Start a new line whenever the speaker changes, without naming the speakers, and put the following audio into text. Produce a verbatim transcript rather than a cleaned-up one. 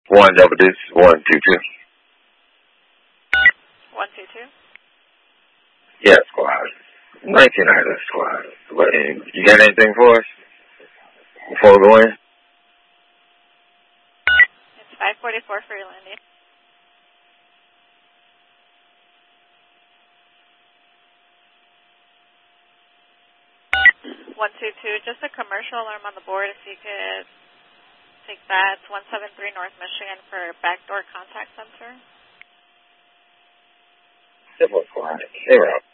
One double this, one two two.
One two two.
Yeah, squad. Nineteen hundred squad. But you got anything for us before we go in?
It's five forty four for your landing. One two two. Just a commercial alarm on the board. If you could take that. It's one seven three North Michigan for backdoor contact sensor.
Simple squad. Zero.